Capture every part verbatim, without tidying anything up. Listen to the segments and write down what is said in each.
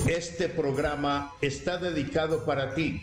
Este programa está dedicado para ti.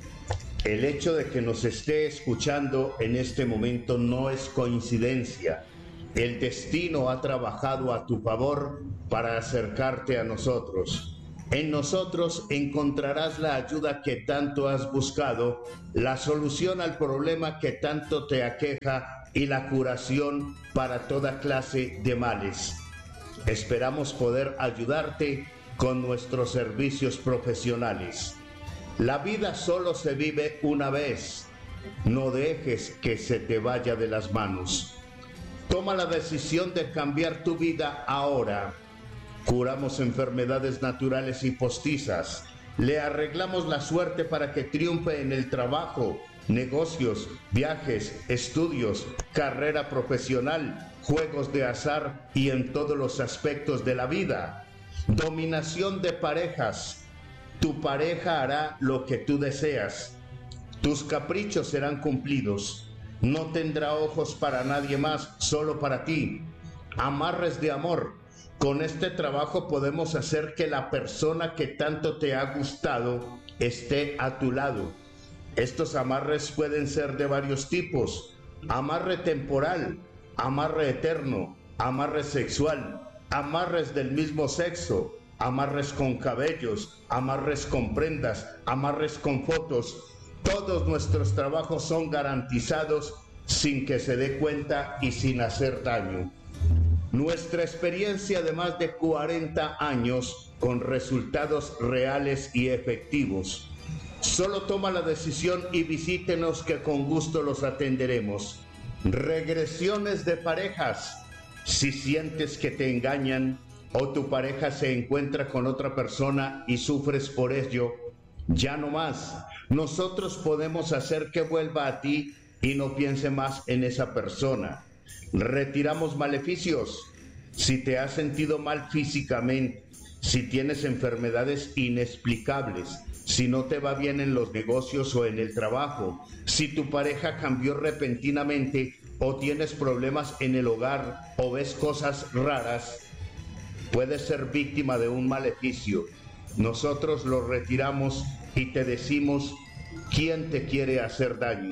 El hecho de que nos esté escuchando en este momento no es coincidencia. El destino ha trabajado a tu favor para acercarte a nosotros. En nosotros encontrarás la ayuda que tanto has buscado, la solución al problema que tanto te aqueja y la curación para toda clase de males. Esperamos poder ayudarte con nuestros servicios profesionales. La vida solo se vive una vez. No dejes que se te vaya de las manos. Toma la decisión de cambiar tu vida ahora. Curamos enfermedades naturales y postizas. Le arreglamos la suerte para que triunfe en el trabajo, negocios, viajes, estudios, carrera profesional, juegos de azar y en todos los aspectos de la vida. Dominación de parejas. Tu pareja hará lo que tú deseas. Tus caprichos serán cumplidos. No tendrá ojos para nadie más, solo para ti. Amarres de amor. Con este trabajo podemos hacer que la persona que tanto te ha gustado esté a tu lado. Estos amarres pueden ser de varios tipos. Amarre temporal, amarre eterno, amarre sexual, amarres del mismo sexo, amarres con cabellos, amarres con prendas, amarres con fotos. Todos nuestros trabajos son garantizados sin que se dé cuenta y sin hacer daño. Nuestra experiencia de más de cuarenta años con resultados reales y efectivos. Solo toma la decisión y visítenos que con gusto los atenderemos. Regresiones de parejas. Si sientes que te engañan o tu pareja se encuentra con otra persona y sufres por ello, ya no más. Nosotros podemos hacer que vuelva a ti y no piense más en esa persona. Retiramos maleficios. Si te has sentido mal físicamente, si tienes enfermedades inexplicables, si no te va bien en los negocios o en el trabajo, si tu pareja cambió repentinamente o tienes problemas en el hogar o ves cosas raras, puedes ser víctima de un maleficio. Nosotros lo retiramos y te decimos quién te quiere hacer daño.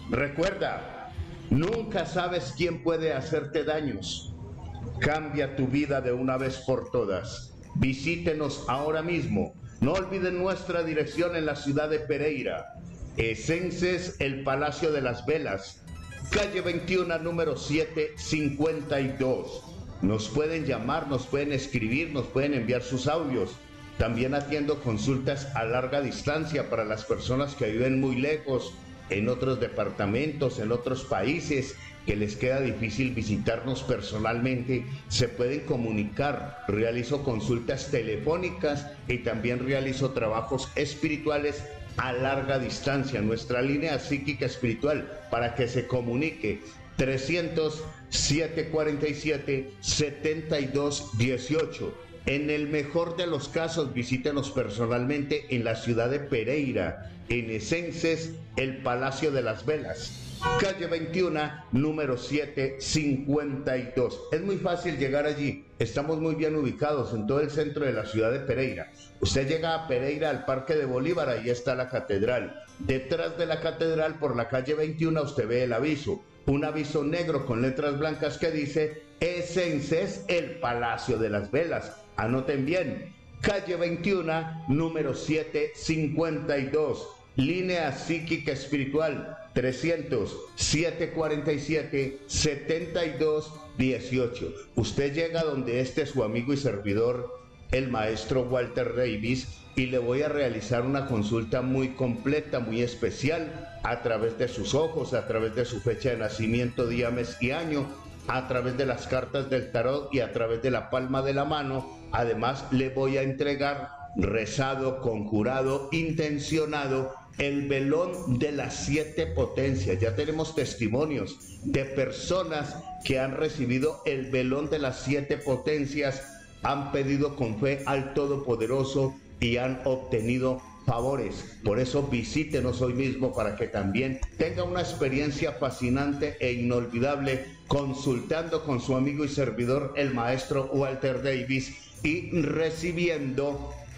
Recuerda, nunca sabes quién puede hacerte daños. Cambia tu vida de una vez por todas. Visítenos ahora mismo. No olviden nuestra dirección en la ciudad de Pereira. Esences, el Palacio de las Velas, calle veintiuno, número setecientos cincuenta y dos. Nos pueden llamar, nos pueden escribir, nos pueden enviar sus audios. También atiendo consultas a larga distancia para las personas que viven muy lejos, en otros departamentos, en otros países, que les queda difícil visitarnos personalmente. Se pueden comunicar. Realizo consultas telefónicas y también realizo trabajos espirituales a larga distancia. Nuestra línea psíquica espiritual para que se comunique: trescientos, setecientos cuarenta y siete, setenta y dos dieciocho. En el mejor de los casos, visítenos personalmente en la ciudad de Pereira, en Esences, el Palacio de las Velas, calle veintiuno, número setecientos cincuenta y dos. Es muy fácil llegar allí. Estamos muy bien ubicados en todo el centro de la ciudad de Pereira. Usted llega a Pereira, al Parque de Bolívar, ahí está la catedral. Detrás de la catedral, por la calle veintiuno, usted ve el aviso. Un aviso negro con letras blancas que dice Esences, el Palacio de las Velas. Anoten bien, calle veintiuno, número setecientos cincuenta y dos, línea psíquica espiritual, trescientos, setecientos cuarenta y siete, setenta y dos dieciocho. Usted llega donde este su amigo y servidor, el maestro Walter Davis, y le voy a realizar una consulta muy completa, muy especial, a través de sus ojos, a través de su fecha de nacimiento, día, mes y año, a través de las cartas del tarot y a través de la palma de la mano. Además, le voy a entregar, rezado, conjurado, intencionado, el velón de las siete potencias. Ya tenemos testimonios de personas que han recibido el velón de las siete potencias, han pedido con fe al Todopoderoso y han obtenido favores. Por eso visítenos hoy mismo para que también tenga una experiencia fascinante e inolvidable consultando con su amigo y servidor, el maestro Walter Davis, y recibiendo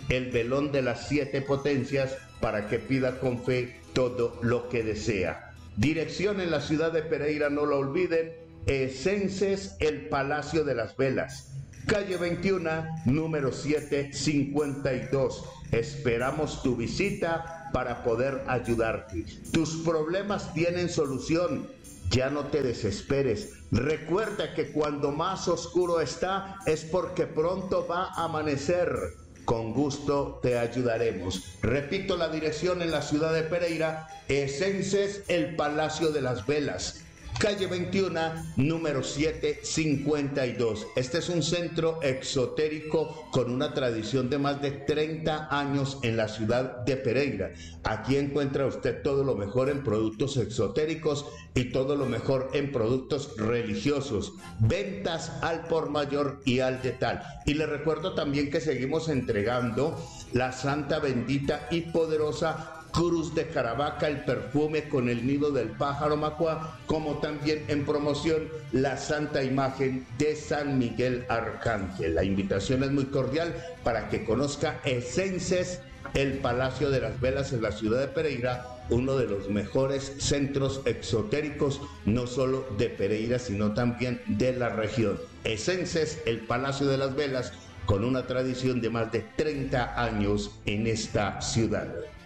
el velón de las siete potencias para que pida con fe todo lo que desea. Dirección en la ciudad de Pereira, no lo olviden, Esences, el Palacio de las Velas, calle veintiuno, número setecientos cincuenta y dos. Esperamos tu visita para poder ayudarte. Tus problemas tienen solución. Ya no te desesperes. Recuerda que cuando más oscuro está es porque pronto va a amanecer. Con gusto te ayudaremos. Repito la dirección en la ciudad de Pereira, Esences, el Palacio de las Velas, calle veintiuno, número setecientos cincuenta y dos. Este es un centro exotérico con una tradición de más de treinta años en la ciudad de Pereira. Aquí encuentra usted todo lo mejor en productos exotéricos y todo lo mejor en productos religiosos. Ventas al por mayor y al detal. Y le recuerdo también que seguimos entregando la santa, bendita y poderosa Cruz de Caravaca, el perfume con el nido del pájaro macuá, como también en promoción la santa imagen de San Miguel Arcángel. La invitación es muy cordial para que conozca Esences, el Palacio de las Velas en la ciudad de Pereira, uno de los mejores centros exotéricos, no solo de Pereira, sino también de la región. Esences, el Palacio de las Velas, con una tradición de más de treinta años en esta ciudad.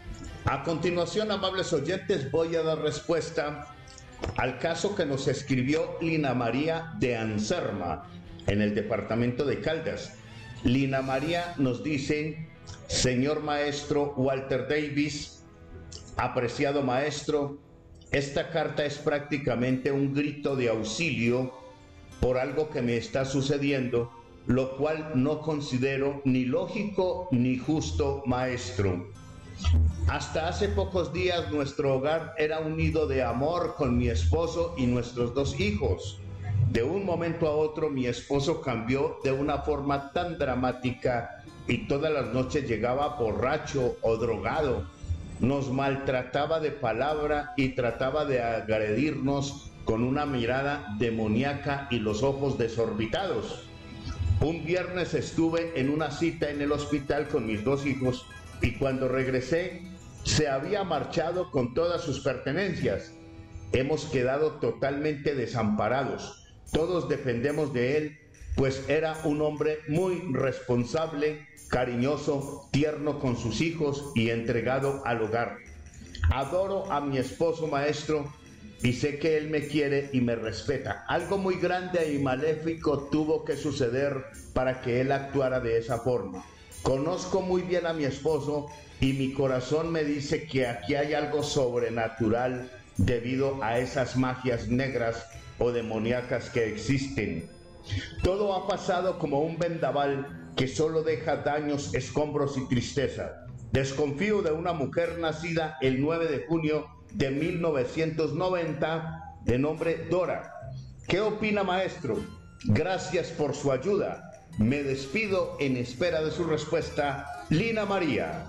A continuación, amables oyentes, voy a dar respuesta al caso que nos escribió Lina María de Anserma, en el departamento de Caldas. Lina María nos dice: señor maestro Walter Davis, apreciado maestro, esta carta es prácticamente un grito de auxilio por algo que me está sucediendo, lo cual no considero ni lógico ni justo, maestro. Hasta hace pocos días nuestro hogar era un nido de amor con mi esposo y nuestros dos hijos. De un momento a otro mi esposo cambió de una forma tan dramática y todas las noches llegaba borracho o drogado. Nos maltrataba de palabra y trataba de agredirnos con una mirada demoníaca y los ojos desorbitados. Un viernes estuve en una cita en el hospital con mis dos hijos y cuando regresé se había marchado con todas sus pertenencias. Hemos quedado totalmente desamparados. Todos dependemos de él, pues era un hombre muy responsable, cariñoso, tierno con sus hijos y entregado al hogar. Adoro a mi esposo, maestro, y sé que él me quiere y me respeta. Algo muy grande y maléfico tuvo que suceder para que él actuara de esa forma. Conozco muy bien a mi esposo y mi corazón me dice que aquí hay algo sobrenatural debido a esas magias negras o demoníacas que existen. Todo ha pasado como un vendaval que solo deja daños, escombros y tristeza. Desconfío de una mujer nacida el nueve de junio de mil novecientos noventa, de nombre Dora. ¿Qué opina, maestro? Gracias por su ayuda. Me despido en espera de su respuesta, Lina María.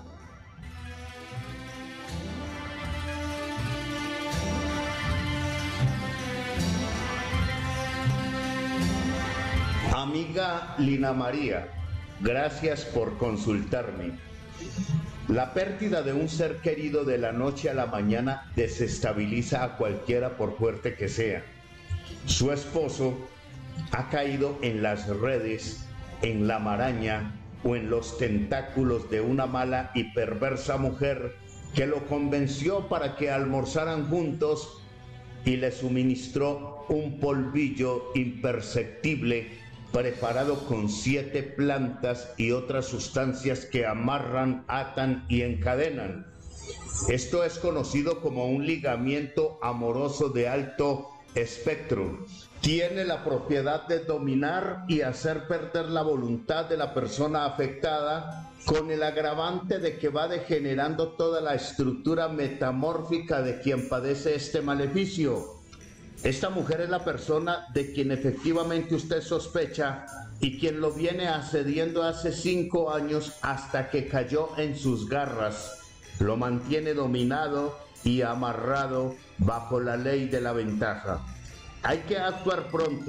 Amiga Lina María, gracias por consultarme. La pérdida de un ser querido de la noche a la mañana desestabiliza a cualquiera por fuerte que sea. Su esposo ha caído en las redes, en la maraña o en los tentáculos de una mala y perversa mujer que lo convenció para que almorzaran juntos y le suministró un polvillo imperceptible preparado con siete plantas y otras sustancias que amarran, atan y encadenan. Esto es conocido como un ligamiento amoroso de alto espectro. Tiene la propiedad de dominar y hacer perder la voluntad de la persona afectada, con el agravante de que va degenerando toda la estructura metamórfica de quien padece este maleficio. Esta mujer es la persona de quien efectivamente usted sospecha y quien lo viene asediando hace cinco años hasta que cayó en sus garras. Lo mantiene dominado y amarrado bajo la ley de la ventaja. Hay que actuar pronto.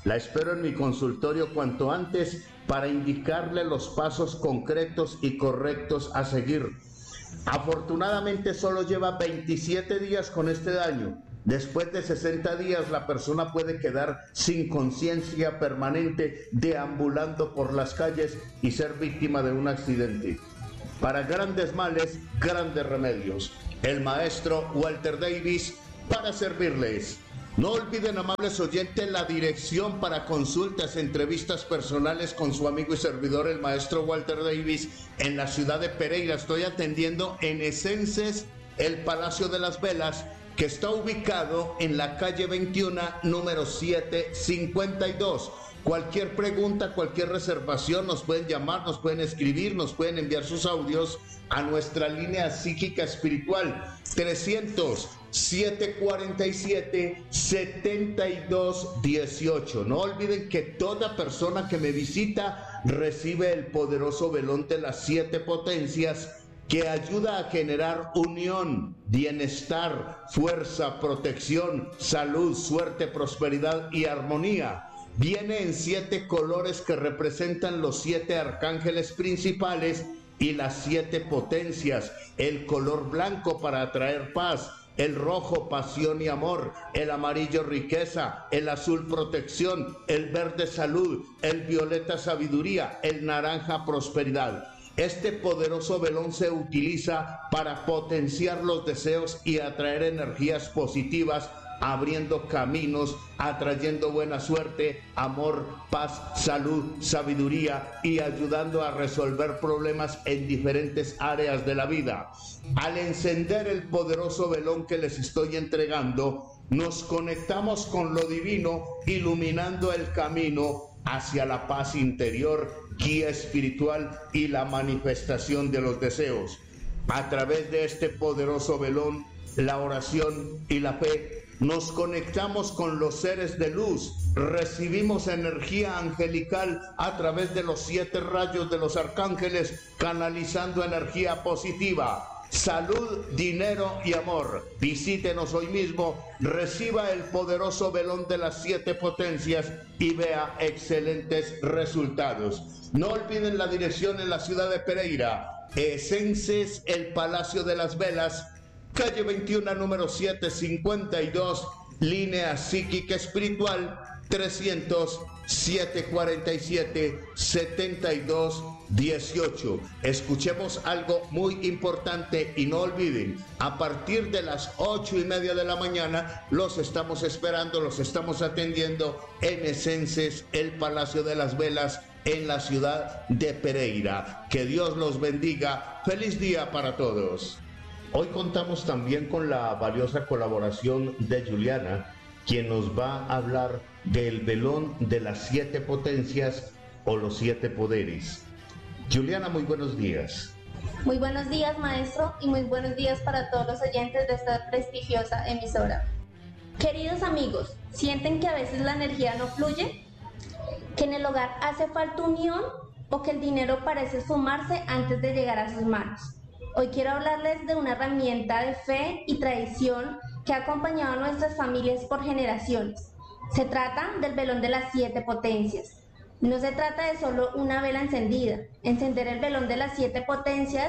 La espero en mi consultorio cuanto antes para indicarle los pasos concretos y correctos a seguir. Afortunadamente solo lleva veintisiete días con este daño. Después de sesenta días la persona puede quedar sin conciencia permanente, deambulando por las calles y ser víctima de un accidente. Para grandes males, grandes remedios. El maestro Walter Davis para servirles. No olviden, amables oyentes, la dirección para consultas, entrevistas personales con su amigo y servidor, el maestro Walter Davis, en la ciudad de Pereira. Estoy atendiendo en Esenses, el Palacio de las Velas, que está ubicado en la calle veintiuno, número setecientos cincuenta y dos. Cualquier pregunta, cualquier reservación, nos pueden llamar, nos pueden escribir, nos pueden enviar sus audios a nuestra línea psíquica espiritual trescientos, setecientos cuarenta y siete, setenta y dos dieciocho. No olviden que toda persona que me visita recibe el poderoso velón de las siete potencias, que ayuda a generar unión, bienestar, fuerza, protección, salud, suerte, prosperidad y armonía. Viene en siete colores que representan los siete arcángeles principales y las siete potencias. El color blanco para atraer paz, el rojo pasión y amor, el amarillo riqueza, el azul protección, el verde salud, el violeta sabiduría, el naranja prosperidad. Este poderoso velón se utiliza para potenciar los deseos y atraer energías positivas, abriendo caminos, atrayendo buena suerte, amor, paz, salud, sabiduría y ayudando a resolver problemas en diferentes áreas de la vida. Al encender el poderoso velón que les estoy entregando, nos conectamos con lo divino, iluminando el camino hacia la paz interior, guía espiritual y la manifestación de los deseos. A través de este poderoso velón, la oración y la fe, nos conectamos con los seres de luz, recibimos energía angelical a través de los siete rayos de los arcángeles, canalizando energía positiva. Salud, dinero y amor. Visítenos hoy mismo, reciba el poderoso velón de las siete potencias y vea excelentes resultados. No olviden la dirección en la ciudad de Pereira, Esenses, el Palacio de las Velas, calle veintiuno, número setecientos cincuenta y dos, línea psíquica espiritual trescientos, setecientos cuarenta y siete, setenta y dos dieciocho. Escuchemos algo muy importante y no olviden, a partir de las ocho y media de la mañana los estamos esperando, los estamos atendiendo en Esenses, el Palacio de las Velas, en la ciudad de Pereira. Que Dios los bendiga. Feliz día para todos. Hoy contamos también con la valiosa colaboración de Juliana, quien nos va a hablar del velón de las siete potencias o los siete poderes. Juliana, muy buenos días. Muy buenos días, maestro, y muy buenos días para todos los oyentes de esta prestigiosa emisora. Queridos amigos, ¿sienten que a veces la energía no fluye? ¿Que en el hogar hace falta unión o que el dinero parece sumarse antes de llegar a sus manos? Hoy quiero hablarles de una herramienta de fe y tradición que ha acompañado a nuestras familias por generaciones. Se trata del velón de las siete potencias. No se trata de solo una vela encendida. Encender el velón de las siete potencias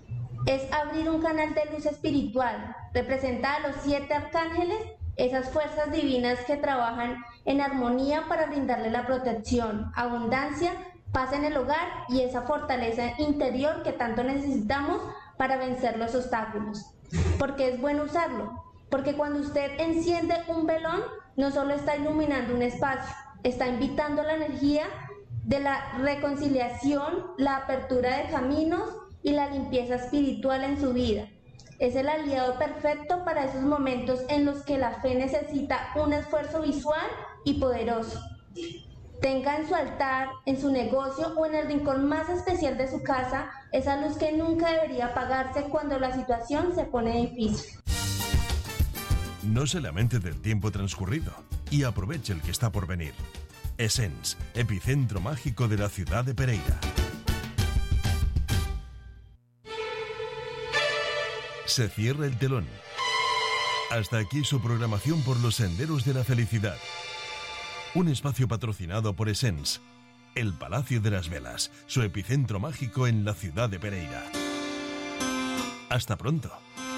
es abrir un canal de luz espiritual. Representa a los siete arcángeles, esas fuerzas divinas que trabajan en armonía para brindarle la protección, abundancia, paz en el hogar y esa fortaleza interior que tanto necesitamos para vencer los obstáculos. ¿Por qué es bueno usarlo? Porque cuando usted enciende un velón, no solo está iluminando un espacio, está invitando la energía de la reconciliación, la apertura de caminos y la limpieza espiritual en su vida. Es el aliado perfecto para esos momentos en los que la fe necesita un esfuerzo visual y poderoso. Tenga en su altar, en su negocio o en el rincón más especial de su casa esa luz que nunca debería apagarse cuando la situación se pone difícil. No se lamente del tiempo transcurrido y aproveche el que está por venir. Essence, epicentro mágico de la ciudad de Pereira. Se cierra el telón. Hasta aquí su programación por los senderos de la felicidad. Un espacio patrocinado por Essence, el Palacio de las Velas, su epicentro mágico en la ciudad de Pereira. Hasta pronto.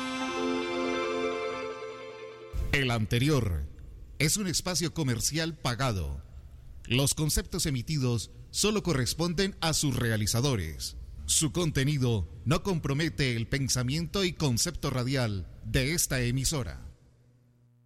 El anterior es un espacio comercial pagado. Los conceptos emitidos solo corresponden a sus realizadores. Su contenido no compromete el pensamiento y concepto radial de esta emisora.